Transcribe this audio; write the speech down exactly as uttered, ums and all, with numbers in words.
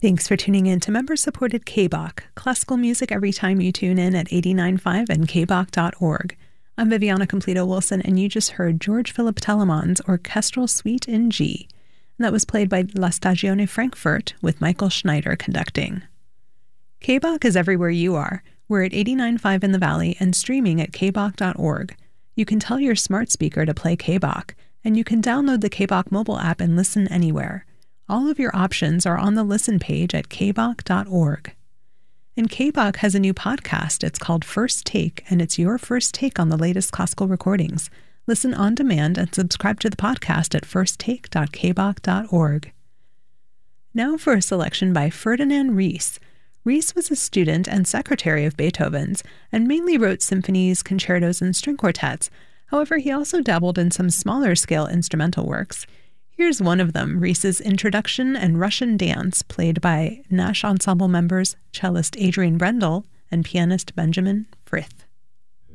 Thanks for tuning in to member-supported K B O C, classical music every time you tune in at eighty-nine point five and k b o c dot org. I'm Viviana Completo-Wilson, and you just heard George Philipp Telemann's Orchestral Suite in G, and that was played by La Stagione Frankfurt with Michael Schneider conducting. K B O C is everywhere you are. We're at eighty-nine point five in the Valley and streaming at k b o c dot org. You can tell your smart speaker to play K B O C, and you can download the K B O C mobile app and listen anywhere. All of your options are on the listen page at k b o c dot org. And K B O C has a new podcast. It's called First Take, and it's your first take on the latest classical recordings. Listen on demand and subscribe to the podcast at first take dot k b o c dot org. Now for a selection by Ferdinand Ries. Ries was a student and secretary of Beethoven's and mainly wrote symphonies, concertos, and string quartets. However, he also dabbled in some smaller-scale instrumental works. Here's one of them, Ries's Introduction and Russian Dance, played by Nash Ensemble members, cellist Adrian Brendel and pianist Benjamin Frith.